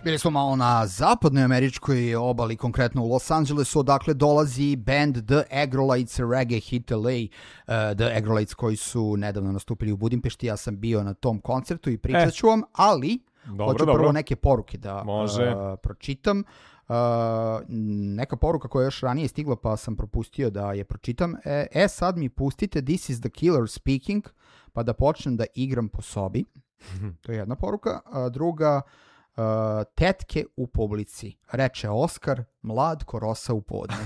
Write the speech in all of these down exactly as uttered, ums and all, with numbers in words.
Bili smo malo na zapadnoj američkoj obali, konkretno u Los Angelesu, odakle dolazi band The Agrolites, Reggae Hit L A. Uh, The Agrolites koji su nedavno nastupili u Budimpešti, ja sam bio na tom koncertu i pričat ću vam, ali dobro, hoću dobro. prvo neke poruke da Može. Uh, pročitam. Uh, neka poruka koja je još ranije stigla pa sam propustio da je pročitam. E, e sad mi pustite This is the Killer Speaking pa da počnem da igram po sobi. To je jedna poruka. A druga, uh, tetke u publici, reče Oskar, mlad ko rosa u podne.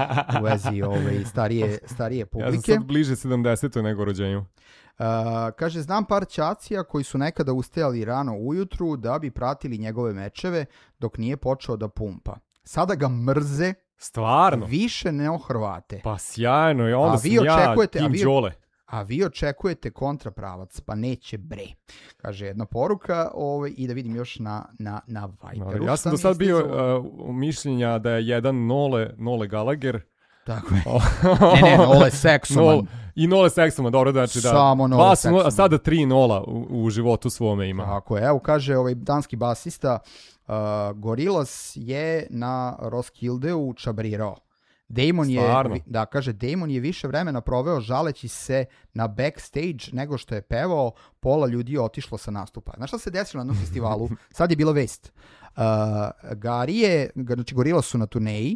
U vezi ove starije, starije publike. Ja sam sad bliže sedamdesetoj nego rođenju. Uh, kaže, znam par ćacija koji su nekada ustajali rano ujutru da bi pratili njegove mečeve dok nije počeo da pumpa. Sada ga mrze Stvarno? više ne o Hrvate. Pa sjajno, i onda A sam vi ja očekujete- a Tim vi- Đole. A vi očekujete kontrapravac, pa neće bre. Kaže jedna poruka ovaj, i da vidim još na, na, na Viberu. Ja Šta sam do mi je sad bio stizalo? uh, mišljenja da je jedan Nole, Nole Gallagher. Tako je. Ne, ne, Nole Seksoman. Nol, I Nole Seksoman, dobro, znači da. Samo Nole Dva su, Seksoman. a sada tri Nola u, u životu svome ima. Tako je. Evo kaže ovaj danski basista uh, Gorillaz je na Roskildeu čabrirao. Damon je, Stvarno? vi- da, kaže, Damon je više vremena proveo žaleći se na backstage nego što je pevao, pola ljudi je otišlo sa nastupa. Znaš šta se desilo na jednom festivalu? Sad je bila vest. Uh, Gari je, znači Gorillaz su na turneji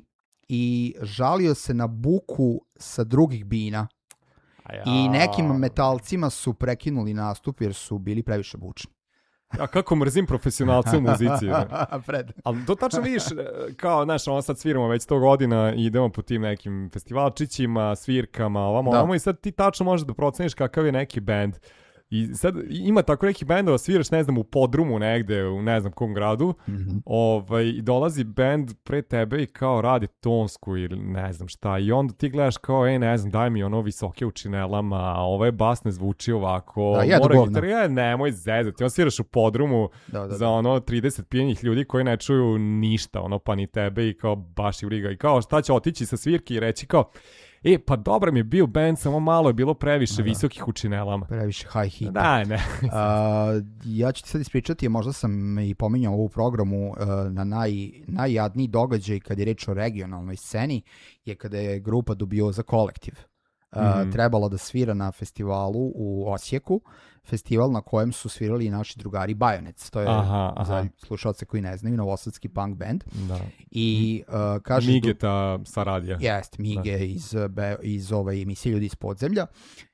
i žalio se na buku sa drugih bina A ja. i nekim metalcima su prekinuli nastup jer su bili previše bučni. A kako mrzim profesionalce u muzici. Ne? Fred. Ali to tačno vidiš, e, kao, znaš, ono sad sviramo već sto godina i idemo po tim nekim festivalčićima, svirkama, ovamo, Da. ovamo i sad ti tačno možeš da proceniš kakav je neki band. I sad ima tako neki bendova, sviraš, ne znam, u podrumu negde, u ne znam kom gradu, Mhm. ovaj, i dolazi bend pre tebe i kao radi tonsku ili ne znam šta, i onda ti gledaš kao, ej, ne znam, daj mi ono visoke u činelama, a ovaj bas ne zvuči ovako, Da, jedu mora govna. gitar, ja, nemoj zezati, on sviraš u podrumu Da, da, da. za ono trideset pijenih ljudi koji ne čuju ništa, ono, pa ni tebe, i kao baš i briga, i kao šta će otići sa svirke i reći kao, e, pa dobro mi je bio band, samo malo je bilo previše visokih u činelama. Previše high hit. Da, ne. A, ja ću ti sad ispričati, možda sam i pominjao ovu programu uh, na naj, najjadniji događaj kad je reč o regionalnoj sceni je kada je grupa Dubioza Kolektiv uh, Mhm. trebala da svira na festivalu u Osijeku, festival na kojem su svirali i naši drugari Bajonec. To je, Aha, aha. za slušalce koji ne znaju, novosadski punk band. Da. I uh, kaže... Migeta sa radija. Jest, Mige iz, be, iz ove emisije Ljudi iz podzemlja.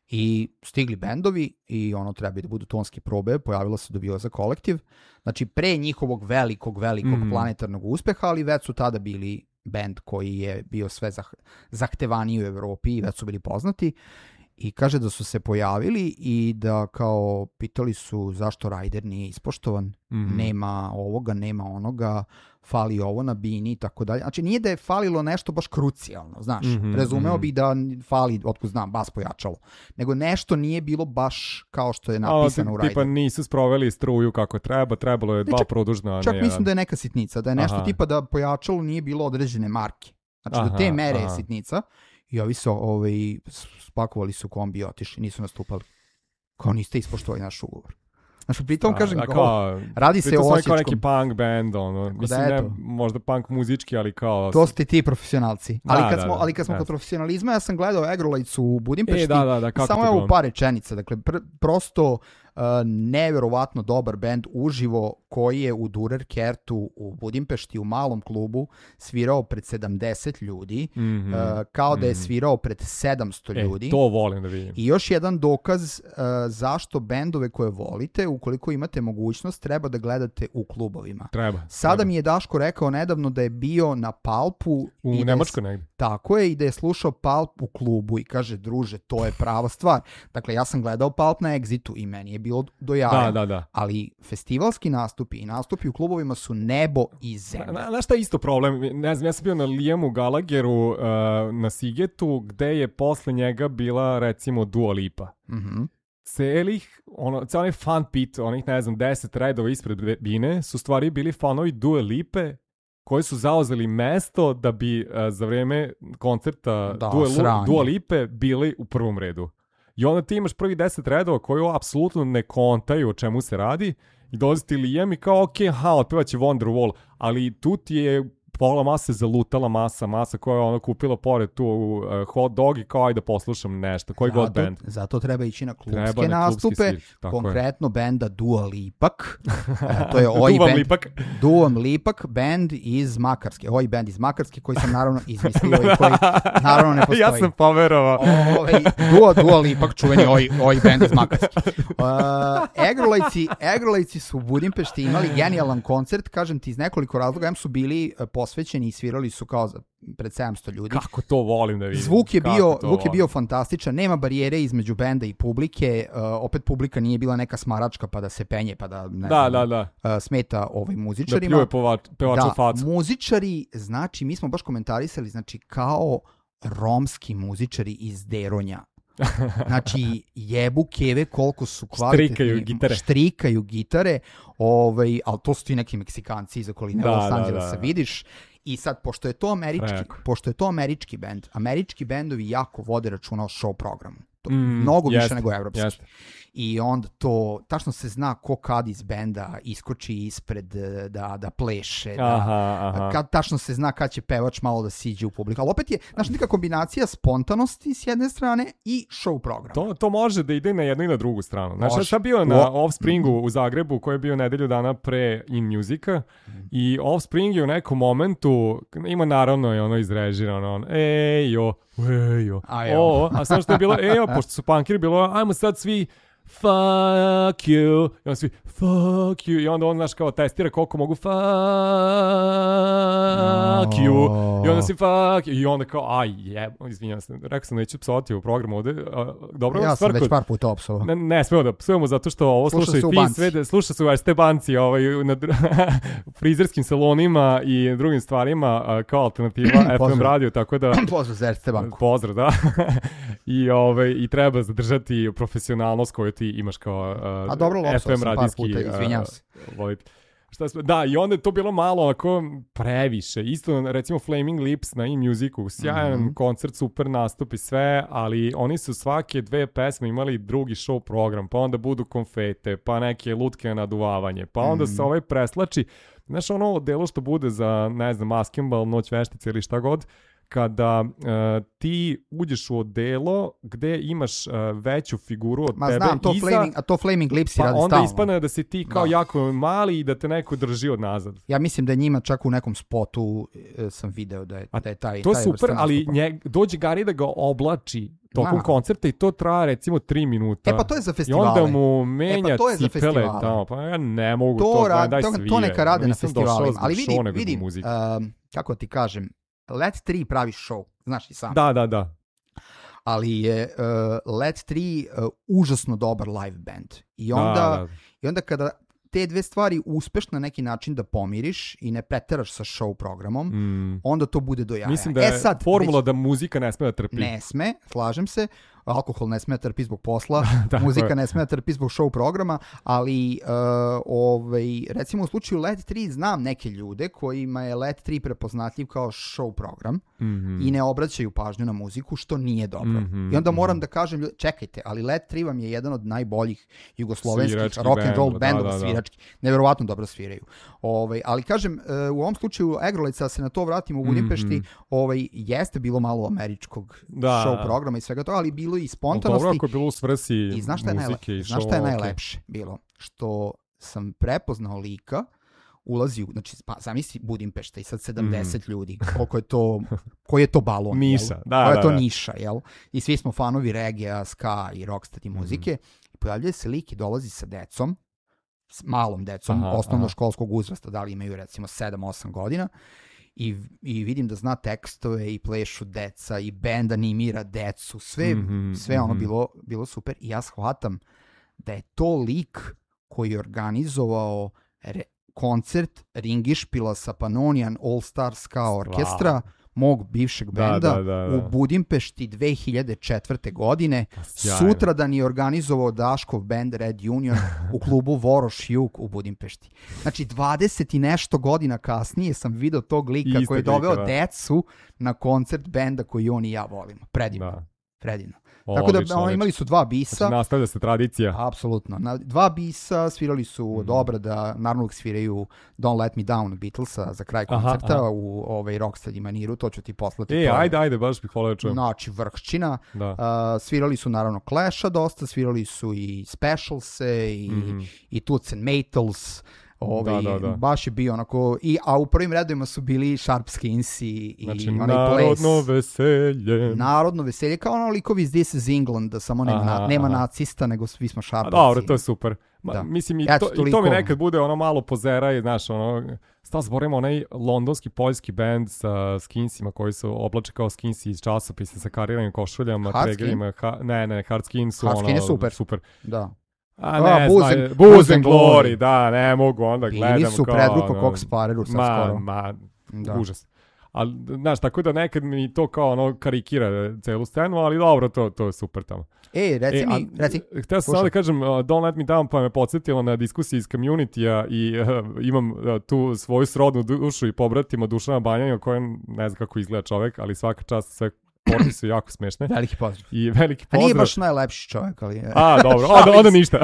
I stigli bendovi i ono treba da budu tonske probe, pojavila se Dubioza Kolektiv. Znači pre njihovog velikog, velikog Mhm. planetarnog uspeha, ali već su tada bili bend koji je bio sve zah, zahtevaniji u Evropi i već su bili poznati. I kaže da su se pojavili i da kao pitali su zašto Rider nije ispoštovan, Mhm. nema ovoga, nema onoga, fali ovo na bini i tako dalje. Znači nije da je falilo nešto baš krucijalno, znaš, Mhm, razumeo mhm. bi da fali, otkud znam, bas pojačalo, nego nešto nije bilo baš kao što je A, napisano u tipa Rideru. nisu sproveli struju kako treba, trebalo je dva čak- produžna. a Čak ne mislim jedan. da je neka sitnica, da je nešto Aha. tipa da pojačalo nije bilo određene marke. Znači do te Aha, mere je aha. sitnica i ovi su ovaj, spakovali su kombi i otišli, nisu nastupali. Kao niste ispoštovali naš ugovor. Znači pritom kažem, A, a kao, kao, radi se pritom o su oni kao neki osječkom. punk band, ono, da mislim, ne, eto. možda punk muzički, ali kao... To ste ti profesionalci. Da, Ali kad da, smo, da, ali kad smo da. kod profesionalizma, ja sam gledao Agrolites u Budimpešti. E, da, da, da, kako samo to evo bilo? par rečenica. Dakle, pr- prosto uh, neverovatno dobar bend uživo koji je u Durer Kertu u Budimpešti u malom klubu svirao pred sedamdeset ljudi, Mhm, uh, kao da je mhm. svirao pred sedamsto E, ljudi. to volim da vidim. I još jedan dokaz uh, zašto bendove koje volite, ukoliko imate mogućnost, treba da gledate u klubovima. Treba. Sada treba. mi je Daško rekao nedavno da je bio na Palpu U i da je, Nemačkoj negdje. tako je, i da je slušao Palp u klubu i kaže, druže, to je prava stvar. Dakle, ja sam gledao Palp na Exitu i meni je bilo do jaja. Da, da, da. Ali festivalski nastupi i nastupi u klubovima su nebo i zemlja. Na, znaš šta je isto problem? Ne znam, ja sam bio na Liamu Gallagheru uh, na Sigetu, gde je posle njega bila, recimo, Dua Lipa. Mhm. Celih, ono, cijel onaj fan pit, onih, ne znam, deset redova ispred bine, su stvari bili fanovi Dua Lipe, koji su zauzeli mesto da bi uh, za vreme koncerta Da, Dua, sranje. Dua Lipe bili u prvom redu. I onda ti imaš prvi deset redova koji apsolutno ne kontaju o čemu se radi I dolazi ti Liam i kao, ok, ha, otpevaće Wonderwall, ali tu ti je pola mase zalutala masa, masa koja je ona kupila pored tu uh, hot dog i kao, ajde da poslušam nešto, koji god band. Zato treba ići na klubske Treba na nastupe, klubski sir, konkretno je. Benda Dua Lipak. E, to je ovaj Duvam band, Lipak. Duvam Lipak, band iz Makarske. Ovaj band iz Makarske koji sam naravno izmislio i koji naravno ne postoji. Ja sam poverovao. Ovaj, Dua, Dua Lipak, čuveni ovaj, ovaj band iz Makarske. Uh, Egrolejci, Egrolejci su u Budimpešti imali genijalan koncert, kažem ti iz nekoliko razloga, em su bili posvećeni i svirali su kao za, pred sedamsto ljudi. Kako to volim da vidim. Zvuk je bio, zvuk je bio volim. fantastičan, nema barijere između benda i publike, uh, opet publika nije bila neka smaračka pa da se penje, pa da ne Da, znam, da, da. Uh, smeta ovaj Da muzičarima. pljuje pevač, pevača u Da, facu. muzičari, znači mi smo baš komentarisali, znači kao romski muzičari iz Deronja. Znači, jebu keve koliko su kvalitetni. Štrikaju gitare. Štrikaju gitare, ovaj, ali to su ti neki Meksikanci iz okoline Da, Los da, Angelesa, da, da. vidiš. I sad, pošto je to američki, Preko. pošto je to američki bend, američki bendovi jako vode računa o show programu. To, Mm, mnogo više jeste, nego evropski. jeste. I onda to, tačno se zna ko kad iz benda iskoči ispred eh, da, da pleše, da, Aha, aha. kad tačno se zna kad će pevač malo da siđe u publiku. Ali opet je, znaš, neka kombinacija spontanosti s jedne strane i show programa. To, to može da ide na jednu i na drugu stranu. Znaš, ja Može. sam bio na O- Offspringu u Zagrebu, koji je bio nedelju dana pre In Musica, i Offspring je u nekom momentu, ima naravno je ono izrežirano, on, ejo, ejo, A jo. o, a samo što je bilo, ejo, pošto su punkiri, bilo, ajmo sad svi, fuck you, i onda svi, fuck you, i onda on, znaš, kao testira koliko mogu, fuck you, i onda si fuck, i onda kao, aj, jeb, izvinjam se, rekao sam neću psovati u programu ovde, a, dobro, Ja sam stvar već kod- par puta opsovao. Ne, ne smemo da psujemo zato što ovo Sluša slušaju se u ti banci. sve, da- sluša se u estebanci ovaj, na dr- frizerskim salonima i drugim stvarima a, kao alternativa F M Pozdrav. radio, tako da Pozdrav za Erste banku. pozdrav, da. I, ovaj, i treba zadržati profesionalnost koju ti imaš kao a, A dobro, lopsao F M sam par radijski. puta, a, izvinjam se. voditelj. Šta smo, da, i onda je to bilo malo onako previše. Isto, recimo, Flaming Lips na In-Musicu, sjajan Mhm. koncert, super nastup i sve, ali oni su svake dve pesme imali drugi show program, pa onda budu konfete, pa neke lutke na naduvavanje, pa onda se Mhm. ovaj preslači. Znaš, ono delo što bude za, ne znam, maskembal, noć veštice ili šta god, kada uh, ti uđeš u odelo gde imaš uh, veću figuru od Ma tebe znam, to iza, Flaming, a to Flaming Lips pa radi onda stalno. ispadne da si ti kao Da. jako mali i da te neko drži od nazad. Ja mislim da je njima čak u nekom spotu e, sam video da je, A da je taj To je taj super, vrsta ali nastupa. njeg, dođe Gari da ga oblači tokom Da. koncerta i to traje recimo tri minuta. E pa to je za I festivale. onda mu menja to je za cipele festivale. tamo. Pa ja ne mogu to, to, rad, daj to, svire. to neka rade na Nisam došao festivalima. zbog Ali vidi, show nego vidi zbog muzike. um, kako ti kažem, Let tri pravi show, znaš i sam. Da, da, da. Ali je uh, Let tri uh, užasno dobar live band. I onda, da, da. I onda kada te dve stvari uspeš na neki način da pomiriš i ne preteraš sa show programom, Mm. onda to bude do jaja. Mislim da je e sad, formula već da muzika ne sme da trpi. ne sme, slažem se, alkohol ne sme da trpi zbog posla, Tako muzika je. ne sme da trpi zbog show programa, ali uh, ovaj, recimo u slučaju Let tri znam neke ljude kojima je Let tri prepoznatljiv kao show program Mhm. i ne obraćaju pažnju na muziku, što nije dobro. Mhm, I onda moram mhm. da kažem, ljudi, čekajte, ali Let tri vam je jedan od najboljih jugoslovenskih Svirački rock and roll bend, da, bendova, da, da. svirački. Neverovatno dobro sviraju. Ovaj, ali kažem, e, u ovom slučaju Egrolica, se na to vratimo u Budimpešti, Mhm. ovaj, jeste bilo malo američkog Da. show programa i svega toga, ali bilo i Ali spontanosti. dobro ako je bilo u svrsi I znaš šta je, najle, muzike i znaš šta je show, ok. najlepše bilo? Što sam prepoznao lika, ulazi u, znači, pa, zamisli Budimpešta i sad sedamdeset ljudi, koliko je to, koji je to balon, Niša, jel? da, Koja je da, to da. niša, jel? I svi smo fanovi reggae, ska i rocksteady Mhm. muzike. I pojavljuje se lik i dolazi sa decom, s malom decom, Aha, osnovnoškolskog uzrasta, da li imaju recimo sedam osam godina, i, i vidim da zna tekstove i plešu deca i bend animira decu, sve, Mhm, sve ono mhm. bilo, bilo super i ja shvatam da je to lik koji je organizovao re, koncert Ringišpila sa Pannonian All Star Ska Orkestra, mog bivšeg Da, benda, da, da, da. u Budimpešti dve hiljade četvrte. godine. Sjajno. Sutradan je organizovao Daškov band Red Union u klubu Voroš Jug u Budimpešti. Znači, dvadeset i nešto godina kasnije sam video tog lika Istog koji je doveo lika, da. decu na koncert benda koji on i ja volimo. Predivno. Da. predivno. Odlično, Tako da ono, imali su dva bisa. Znači, nastavlja se tradicija. Apsolutno. Na, dva bisa, svirali su Mm. dobro da, naravno sviraju Don't Let Me Down Beatlesa za kraj koncerta Aha, aha. u ovaj rocksteady maniru, to ću ti poslati. E, to je, ajde, ajde, baš bih volio da čujem. Znači, vrhčina. Da. Uh, svirali su naravno Clash-a dosta, svirali su i Specialse i, Mhm. i Toots and Maytals. Ovaj, Da, da, da. Baš je bio onako, i, a u prvim redovima su bili Sharpskins i, Znači, i onaj ples. narodno veselje. Narodno veselje, kao ono likovi iz This is England, da samo nema, Aha, na, nema aha. nacista, nego svi smo A Sharpsci. dobro, to je super. Ma, Da. mislim, i, Eto, to, i toliko. to mi nekad bude ono malo pozera i, znaš, ono, stalno zaboravimo onaj londonski, poljski band sa skinsima koji su oblače kao skinsi iz časopisa sa kariranim košuljama, Hardskin? tregerima. Ha, ne, ne, Hardskin su Hardskin ono, je super. super. Da. A A, ne, Booze znaju- and- Booze Booze and and Glory, Glory. da, ne mogu, onda Bili gledam su kao... predruko ono, Cox Spareru sad ma, skoro. Ma, Da. užas. Ali, znaš, tako da nekad mi to kao ono karikira celu scenu, ali dobro, to, to je super tamo. E, reci E, mi, a, reci. Htio sam samo da kažem, uh, Don't Let Me Down, pa me podsjetilo na diskusiji iz community-a i uh, imam uh, tu svoju srodnu dušu i pobratima Dušana Banjanja, kojem ne znam kako izgleda čovek, ali svaka čast, sve porti su jako smešne. Veliki pozdrav. I veliki A pozdrav. nije baš najlepši čovjek, ali... A, dobro, onda, onda ništa.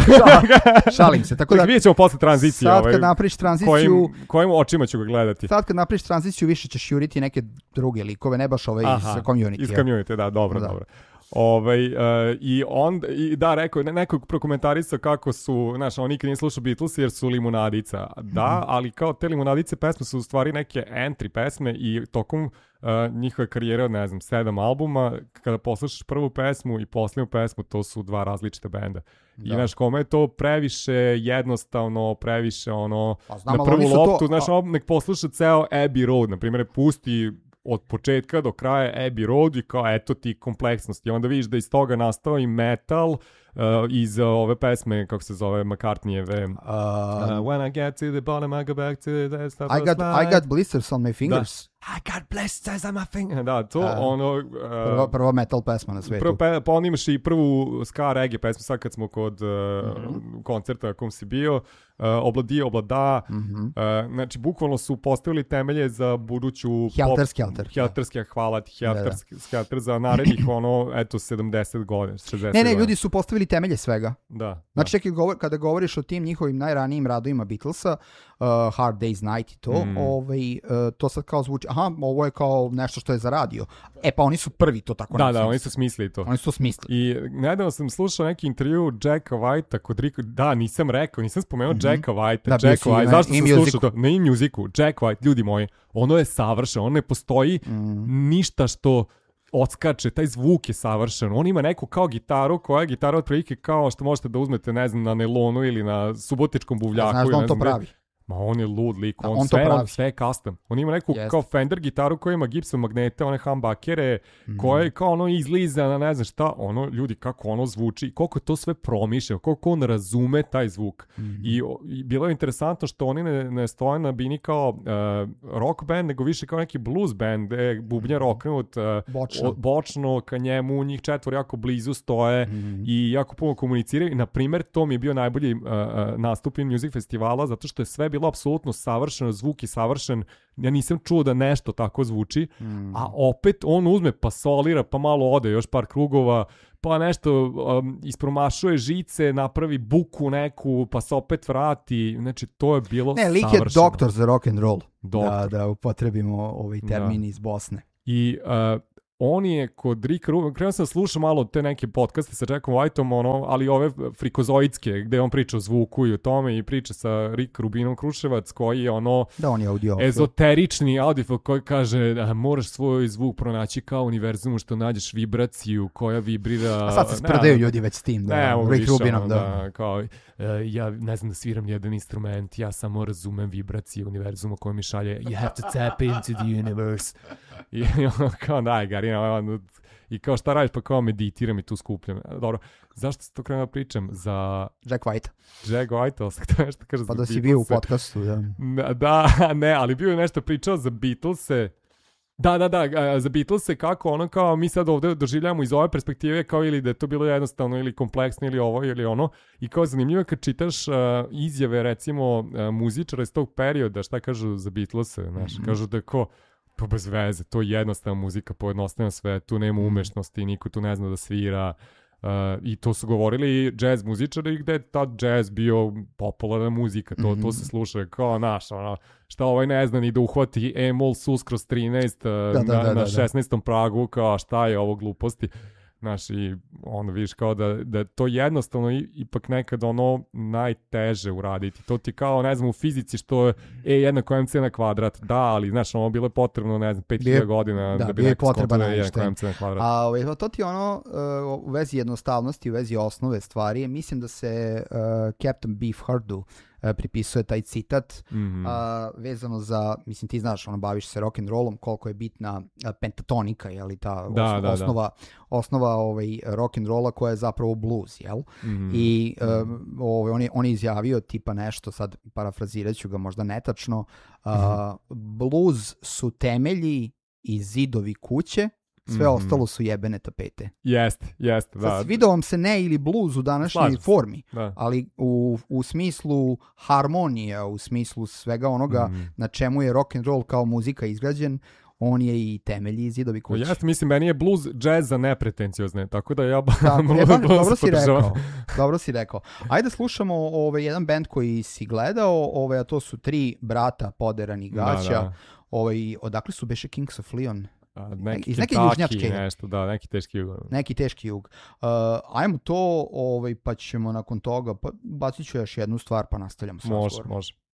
Šalim se, tako Tako da... vidjet ćemo posle tranzicije. Sad ovaj, kad napraviš tranziciju... kojim, kojim očima ću ga gledati. Sad kad napraviš tranziciju, više ćeš juriti neke druge likove, ne baš ove iz Aha, community. Iz community, da, dobro, Da. dobro. Ovaj, uh, i on, i da, rekao, ne, nekog prokomentarisao kako su, znaš, on nikad nije slušao Beatles jer su limunadica. Da, ali kao te limunadice pesme su u stvari neke entry pesme i tokom uh, njihove karijere od, ne znam, sedam albuma, kada poslušaš prvu pesmu i posljednju pesmu, to su dva različita benda. I, Da. znaš, kome je to previše jednostavno, previše ono, Pa znam, na ali prvu oni su loptu, to- znaš, a- on nek posluša ceo Abbey Road, na primjer, pusti od početka do kraja Abbey Road i kao eto ti kompleksnosti. Onda vidiš da iz toga nastao i metal uh, iz uh, ove pesme, kako se zove, McCartneyjeve. Uh, Uh, when I get to the bottom, I go back to the start I got I got blisters on my fingers. I got blisters on my finger. Da, to A, ono... Uh, Prva, prva metal pesma na svetu. Prvo, pe, pa onda imaš i prvu ska reggae pesmu, sad kad smo kod uh, Mhm. koncerta na kom si bio, uh, Obladi, Oblada, Mhm. uh, znači bukvalno su postavili temelje za buduću... Helter pop- Skelter. Helter Skelter, hvala ti, Helter Da, da. Skelter za narednih, ono, eto, sedamdeset godina, šezdeset Ne, ne, godina. ljudi su postavili temelje svega. Da, Znači, čak i govor, kada govoriš o tim njihovim najranijim radovima Beatlesa, uh, Hard Day's Night i to, Mm. ovaj, uh, to sad kao zvuči, aha, ovo je kao nešto što je za radio. E, pa oni su prvi to tako da, da, napisali. oni su smislili to. Oni su to smislili. I nedavno sam slušao neki intervju Jacka Whitea kod Rico, da, nisam rekao, nisam spomenuo Mhm. Jacka Whitea, Da, bio Jack si White, na zašto sam E-Musicu. slušao to? Na E-Musicu, Jack White, ljudi moji, ono je savršeno, ono ne postoji Mm. ništa što odskače, taj zvuk je savršen, on ima neku kao gitaru, koja je gitara otprilike kao što možete da uzmete, ne znam, na nelonu ili na subotičkom buvljaku. Znaš da ili on ne to znam gde. pravi. Ma on je lud lik, Da, on, on to sve, on, pravi. sve je custom. On ima neku Jeste. kao Fender gitaru koja ima Gibson magnete, one humbuckere, Mhm. koja je kao ono izlizana, ne znam šta, ono, ljudi, kako ono zvuči, i koliko je to sve promišljeno, koliko on razume taj zvuk. Mhm. I, o- i bilo je interesantno što oni ne, ne stoje na bini kao uh, rock band, nego više kao neki blues band, gde je bubnjar okrenut uh, Bočno. o- bočno ka njemu, njih četvor jako blizu stoje Mhm. i jako puno komuniciraju. I, na primjer, to mi je bio najbolji uh, uh, nastup In Music festivala, zato što je sve bilo apsolutno savršeno, zvuk je savršen. Ja nisam čuo da nešto tako zvuči, Mm. a opet on uzme pa solira, pa malo ode još par krugova, pa nešto um, ispromašuje žice, napravi buku neku, pa se opet vrati. Znači, to je bilo Ne, lik je savršeno. doktor za rock and roll. Doktor. Da, da upotrebimo ovaj termin Da. iz Bosne. I uh, on je kod Rick Rubin, krenuo sam da slušam malo te neke podcaste sa Jackom Whiteom, ono, ali ove frikozoidske, gde on priča o zvuku i o tome i priča sa Rick Rubinom Kruševac, koji je ono Da, on je audio. ezoterični audiofil koji kaže a, moraš svoj zvuk pronaći kao univerzumu što nađeš vibraciju koja vibrira. A sad se spredaju ljudi već s tim, da, Ne, mogu Rick više, Rubinom, ono, da. da, kao, e, ja ne znam da sviram jedan instrument, ja samo razumem vibracije univerzuma koja mi šalje you have to tap into the universe. I ono kao daj, Garina, ono, i kao šta radiš, pa kao meditiram i tu skupljam. Dobro, zašto se to krenuo da pričam? Za Jack White. Jack White, ali sam htio nešto kaže Pa za da si Beatlese. bio u podcastu, da. Na- Da, ne, ali bio je nešto pričao za Beatlese. Da, da, da, a, za Beatlese kako ono kao mi sad ovde doživljamo iz ove perspektive kao ili da je to bilo jednostavno ili kompleksno ili ovo ili ono. I kao zanimljivo je kad čitaš uh, izjave recimo uh, muzičara iz tog perioda šta kažu za Beatlese, znaš, Mhm. kažu da je ko Pa bez veze, to je jednostavna muzika, pojednostavljeno sve, tu nema Mm. umešnosti, niko tu ne zna da svira. Uh, I to su govorili jazz muzičari gde je tad jazz bio popularna muzika, to, Mhm. to se sluša kao naš, ono, šta ovaj ne zna ni da uhvati E-mol sus kroz trinaest uh, da, na, da, na da. šesnaestom pragu, kao šta je ovo gluposti. Znaš, i ono vidiš kao da, da to jednostavno i, ipak nekad ono najteže uraditi. To ti kao, ne znam, u fizici što je E jednako mc na kvadrat. Da, ali znaš, ono bilo je potrebno, ne znam, pet hiljada godina da, da bi bio je neko skontao potreban da je jednako Einstein. mc na kvadrat. A ovaj, to ti ono uh, u vezi jednostavnosti, u vezi osnove stvari, mislim da se uh, Captain Beefheartu uh, pripisuje taj citat Mhm. a, vezano za, mislim ti znaš, ono, baviš se rock and rollom, koliko je bitna a, pentatonika, je li ta Da, osno- da, da. osnova, osnova ovaj, rock and rolla koja je zapravo blues, jel? Mhm. I um, ovaj, on, je, on je izjavio tipa nešto, sad parafrazirat ću ga možda netačno, a, blues su temelji i zidovi kuće, sve Mhm. ostalo su jebene tapete. Jeste, jeste, da. Sad, svidao vam se ne ili blues u današnjoj Slažem se. formi, Da. ali u, u smislu harmonije, u smislu svega onoga Mhm. na čemu je rock and roll kao muzika izgrađen, on je i temelji i zidovi Pa kuće. jeste, mislim, meni je blues jazz za nepretenciozne, tako da ja Tako, blues e, ba, dobro si podržavam. rekao. Dobro si rekao. Ajde da slušamo ovaj, jedan band koji si gledao, ovaj, a to su tri brata poderanih gaća. Da, da. Ovaj, odakle su beše Kings of Leon? A, neki Iz neke Kentucky, južnjačke. nešto, da, neki teški jug. Neki teški jug. Uh, ajmo to, ovaj, pa ćemo nakon toga, pa bacit ću još jednu stvar pa nastavljamo s Može, razgovorom. može.